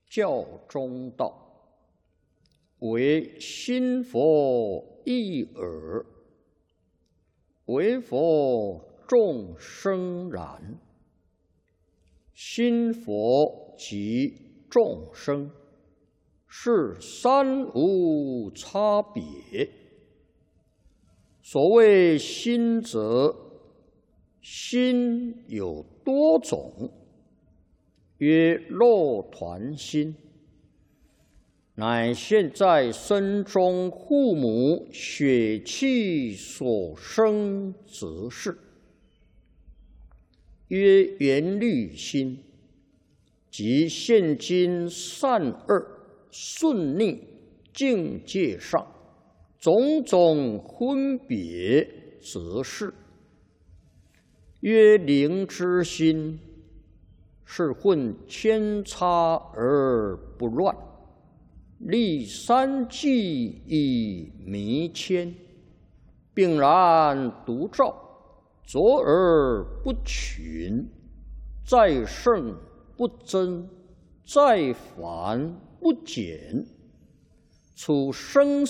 教中道，唯心佛一耳，唯佛众生然。心佛及众生，是三无差别。所谓心者，心有多种，曰肉团心，乃现在身中父母血气所生之事。曰缘虑心，即现今善恶顺逆境界上种种分别之事。曰灵之心，是混千差而不乱，立三际以迷牵，并然独照，浊而不群，在圣不增，在繁不减，处生